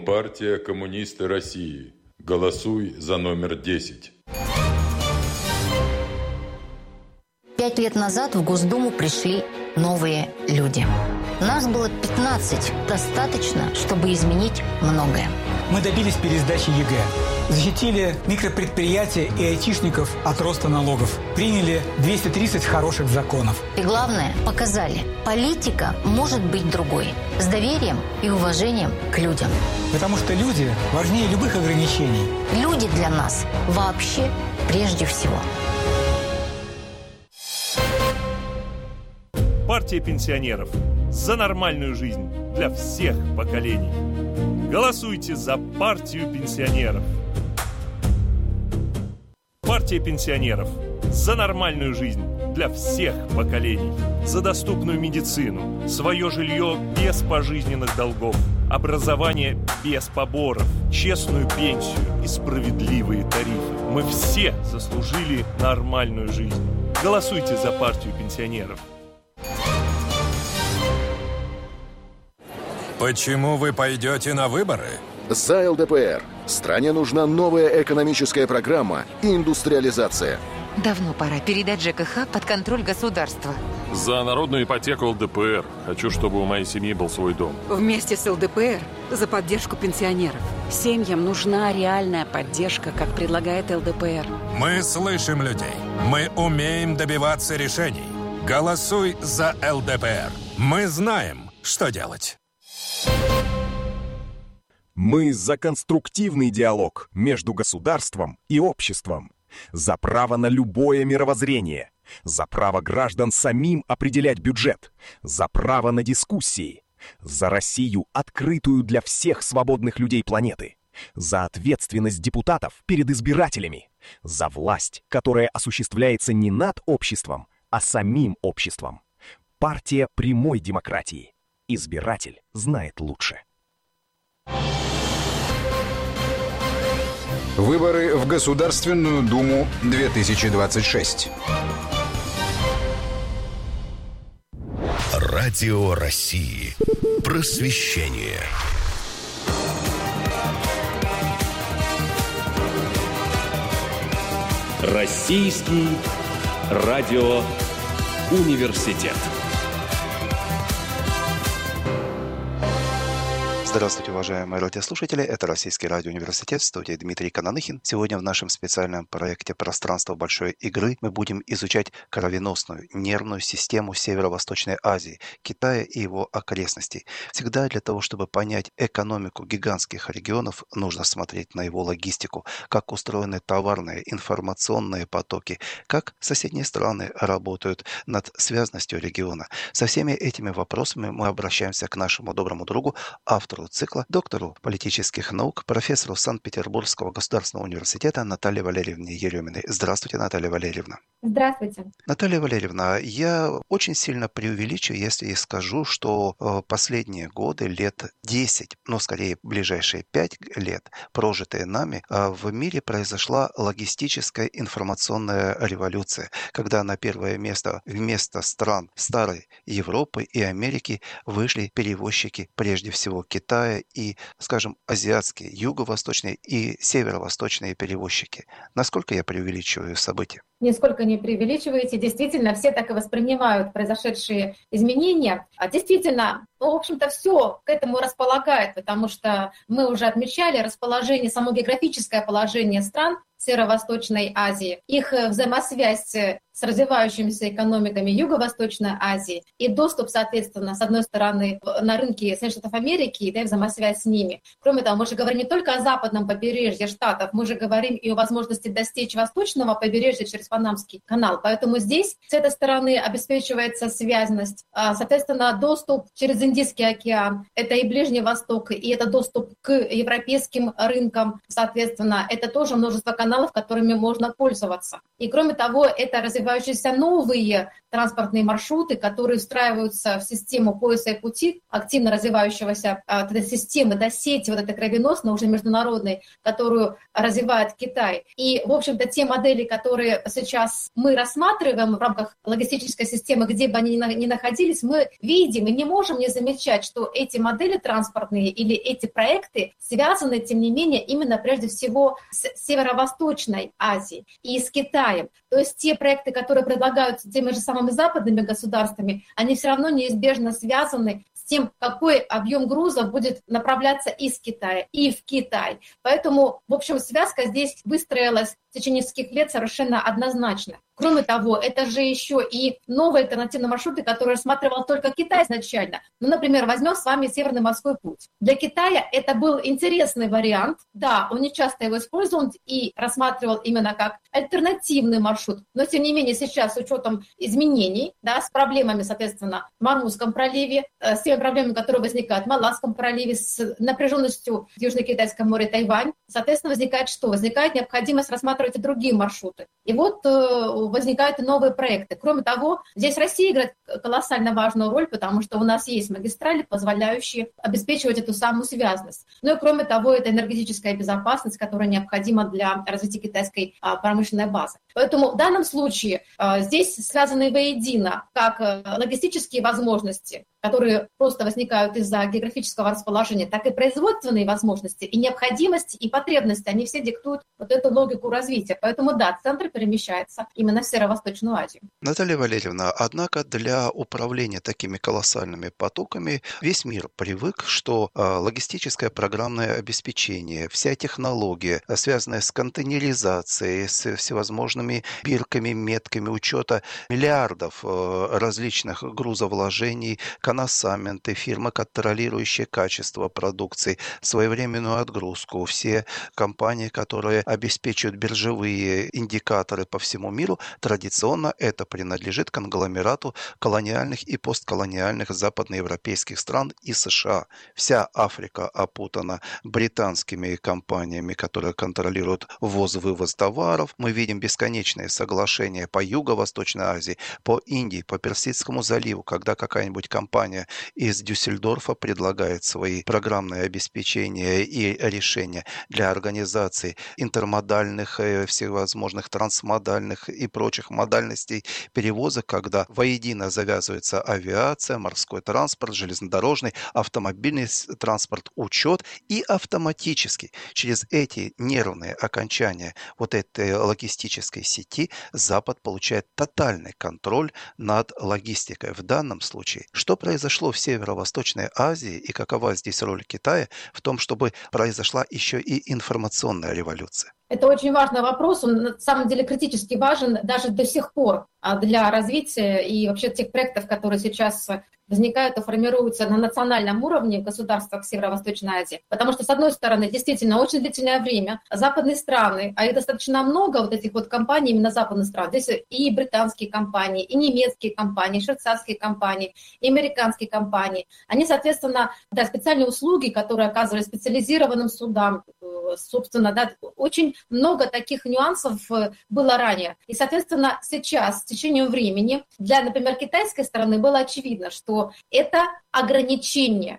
Компартия Коммунисты России. Голосуй за номер 10. 5 лет назад в Госдуму пришли новые люди. Нас было 15. Достаточно, чтобы изменить многое. Мы добились пересдачи ЕГЭ. Защитили микропредприятия и айтишников от роста налогов. Приняли 230 хороших законов. И главное, показали, политика может быть другой. С доверием и уважением к людям. Потому что люди важнее любых ограничений. Люди для нас вообще прежде всего. Партия пенсионеров. За нормальную жизнь для всех поколений. Голосуйте за партию пенсионеров. Партия пенсионеров. За нормальную жизнь для всех поколений. За доступную медицину, свое жилье без пожизненных долгов, образование без поборов, честную пенсию и справедливые тарифы. Мы все заслужили нормальную жизнь. Голосуйте за партию пенсионеров. Почему вы пойдете на выборы? За ЛДПР. Стране нужна новая экономическая программа и индустриализация. Давно пора передать ЖКХ под контроль государства. За народную ипотеку ЛДПР. Хочу, чтобы у моей семьи был свой дом. Вместе с ЛДПР за поддержку пенсионеров. Семьям нужна реальная поддержка, как предлагает ЛДПР. Мы слышим людей. Мы умеем добиваться решений. Голосуй за ЛДПР. Мы знаем, что делать. Мы за конструктивный диалог между государством и обществом. За право на любое мировоззрение. За право граждан самим определять бюджет. За право на дискуссии. За Россию, открытую для всех свободных людей планеты. За ответственность депутатов перед избирателями. За власть, которая осуществляется не над обществом, а самим обществом. Партия прямой демократии. Избиратель знает лучше. Выборы в Государственную Думу 2026. Радио России. Просвещение. Российский радиоуниверситет. Здравствуйте, уважаемые радиослушатели. Это Российский радиоуниверситет, в студии Дмитрий Кананыхин. Сегодня в нашем специальном проекте «Пространство большой игры» мы будем изучать кровеносную нервную систему Северо-Восточной Азии, Китая и его окрестностей. Всегда для того, чтобы понять экономику гигантских регионов, нужно смотреть на его логистику, как устроены товарные, информационные потоки, как соседние страны работают над связностью региона. Со всеми этими вопросами мы обращаемся к нашему доброму другу, автору цикла, доктору политических наук, профессору Санкт-Петербургского государственного университета Наталье Валерьевне Ереминой. Здравствуйте, Наталья Валерьевна. Здравствуйте. Наталья Валерьевна, я очень сильно преувеличу, если скажу, что последние годы, лет 10, но скорее ближайшие 5 лет, прожитые нами, в мире произошла логистическая информационная революция, когда на первое место вместо стран старой Европы и Америки вышли перевозчики, прежде всего Китая и, скажем, азиатские, юго-восточные и северо-восточные перевозчики. Насколько я преувеличиваю события? Нисколько не преувеличиваете. Действительно, все так и воспринимают произошедшие изменения. А действительно, в общем-то, все к этому располагает, потому что мы уже отмечали расположение, само географическое положение стран Северо-Восточной Азии, их взаимосвязь с развивающимися экономиками Юго-Восточной Азии и доступ, соответственно, с одной стороны, на рынки Соединенных Штатов Америки, да, и взаимосвязь с ними. Кроме того, мы же говорим не только о западном побережье Штатов, мы же говорим и о возможности достичь восточного побережья через Панамский канал. Поэтому здесь с этой стороны обеспечивается связность, соответственно, доступ через Индийский океан. Это и Ближний Восток, и это доступ к европейским рынкам, соответственно, это тоже множество каналов каналов, которыми можно пользоваться. И кроме того, это развивающиеся новые транспортные маршруты, которые встраиваются в систему пояса и пути, активно развивающегося этой системы, сети вот этой кровеносной, уже международной, которую развивает Китай. И, в общем-то, те модели, которые сейчас мы рассматриваем в рамках логистической системы, где бы они ни находились, мы видим и не можем не замечать, что эти модели транспортные или эти проекты связаны, тем не менее, именно прежде всего с Северо-Восточной Азией и с Китаем. То есть те проекты, которые предлагаются теми же самыми западными государствами, они все равно неизбежно связаны с тем, какой объем грузов будет направляться из Китая и в Китай. Поэтому, в общем, связка здесь выстроилась в течение нескольких лет совершенно однозначно. Кроме того, это же еще и новые альтернативные маршруты, которые рассматривал только Китай изначально. Ну, например, возьмем с вами Северный морской путь. Для Китая это был интересный вариант. Да, он не часто его использовал и рассматривал именно как альтернативный маршрут. Но, тем не менее, сейчас с учетом изменений, с проблемами, соответственно, в Мармузском проливе, с теми проблемами, которые возникают в Малакском проливе, с напряженностью в Южно-Китайском море, Тайвань, соответственно, возникает что? Возникает необходимость рассматривать и другие маршруты. И вот возникают и новые проекты. Кроме того, здесь Россия играет колоссально важную роль, потому что у нас есть магистрали, позволяющие обеспечивать эту самую связность. Ну и кроме того, это энергетическая безопасность, которая необходима для развития китайской промышленной базы. Поэтому в данном случае здесь связаны воедино как логистические возможности, которые просто возникают из-за географического расположения, так и производственные возможности, и необходимости, и потребности. Они все диктуют вот эту логику развития. Поэтому, да, центр перемещается именно в Северо-Восточную Азию. Наталья Валерьевна, однако для управления такими колоссальными потоками весь мир привык, что логистическое программное обеспечение, вся технология, связанная с контейнеризацией, с всевозможными бирками, метками учета миллиардов различных грузовложений, коносаменты, фирмы, контролирующие качество продукции, своевременную отгрузку, все компании, которые обеспечивают биржевые индикаторы по всему миру, традиционно это принадлежит конгломерату колониальных и постколониальных западноевропейских стран и США. Вся Африка опутана британскими компаниями, которые контролируют ввоз-вывоз товаров. Мы видим бесконечные соглашения по Юго-Восточной Азии, по Индии, по Персидскому заливу, когда какая-нибудь компания из Дюссельдорфа предлагает свои программные обеспечения и решения для организации интермодальных, всевозможных трансмодальных и прочих модальностей перевозок, когда воедино завязывается авиация, морской транспорт, железнодорожный, автомобильный транспорт, учет, и автоматически через эти нервные окончания вот этой логистической сети Запад получает тотальный контроль над логистикой. В данном случае, что произошло в Северо-Восточной Азии и какова здесь роль Китая в том, чтобы произошла еще и информационная революция? Это очень важный вопрос, он на самом деле критически важен даже до сих пор для развития и вообще тех проектов, которые сейчас возникают и формируются на национальном уровне в государствах Северо-Восточной Азии. Потому что, с одной стороны, действительно, очень длительное время западные страны, а их достаточно много, вот этих вот компаний именно западных стран, здесь и британские компании, и немецкие компании, и швейцарские компании, и американские компании, они, соответственно, специальные услуги, которые оказывали специализированным судам, собственно, очень много таких нюансов было ранее. И, соответственно, сейчас, с течением времени, для, например, китайской стороны было очевидно, что это ограничение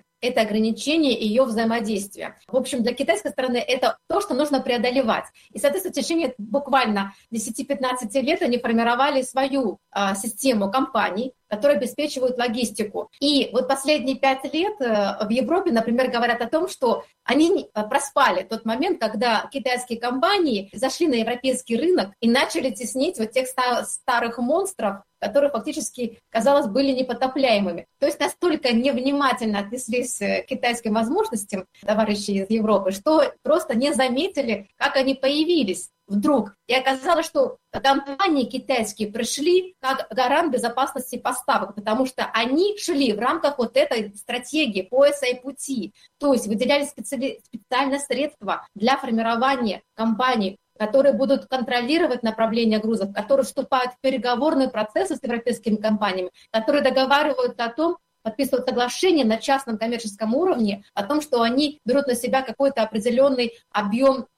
ее взаимодействия. В общем, для китайской стороны это то, что нужно преодолевать. И, соответственно, в течение буквально 10-15 лет они формировали свою систему компаний, которые обеспечивают логистику. И вот последние 5 лет в Европе, например, говорят о том, что они проспали тот момент, когда китайские компании зашли на европейский рынок и начали теснить вот тех старых монстров, которые фактически, казалось, были непотопляемыми. То есть настолько невнимательно отнеслись к китайским возможностям товарищи из Европы, что просто не заметили, как они появились вдруг. И оказалось, что компании китайские пришли как гарант безопасности поставок, потому что они шли в рамках вот этой стратегии пояса и пути. То есть выделяли специальные средства для формирования компаний, которые будут контролировать направление грузов, которые вступают в переговорные процессы с европейскими компаниями, которые договариваются о том, подписывают соглашение на частном коммерческом уровне о том, что они берут на себя какой-то определенный объем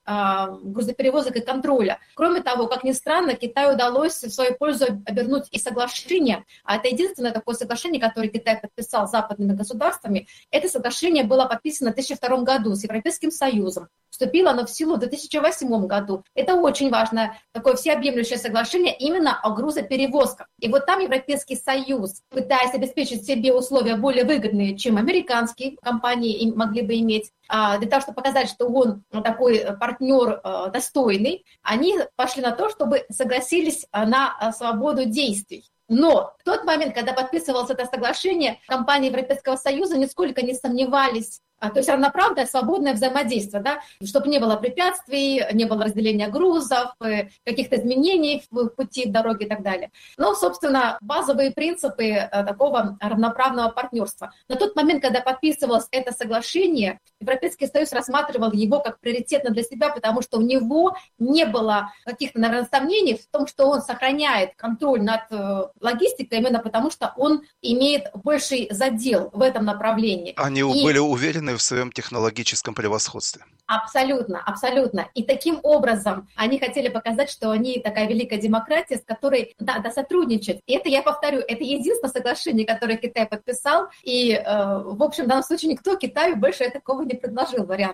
грузоперевозок и контроля. Кроме того, как ни странно, Китаю удалось в свою пользу обернуть и соглашение, а это единственное такое соглашение, которое Китай подписал с западными государствами. Это соглашение было подписано в 2002 году с Европейским Союзом. Вступило оно в силу в 2008 году. Это очень важное, такое всеобъемлющее соглашение именно о грузоперевозках. И вот там Европейский Союз, пытаясь обеспечить себе условия более выгодные, чем американские компании могли бы иметь, для того, чтобы показать, что он такой партнер достойный, они пошли на то, чтобы согласились на свободу действий. Но в тот момент, когда подписывалось это соглашение, компании Европейского Союза нисколько не сомневались, то есть равноправное, свободное взаимодействие, да, чтобы не было препятствий, не было разделения грузов, каких-то изменений в пути, в дороге и так далее. Но, собственно, базовые принципы такого равноправного партнерства. На тот момент, когда подписывалось это соглашение, Европейский Союз рассматривал его как приоритетно для себя, потому что у него не было каких-то, наверное, сомнений в том, что он сохраняет контроль над логистикой, именно потому что он имеет больший задел в этом направлении. Они были уверены в своем технологическом превосходстве. Абсолютно, абсолютно. И таким образом они хотели показать, что они такая великая демократия, с которой надо сотрудничать. И это, я повторю, это единственное соглашение, которое Китай подписал. И, в общем, в данном случае никто Китаю больше такого не предложил вариант.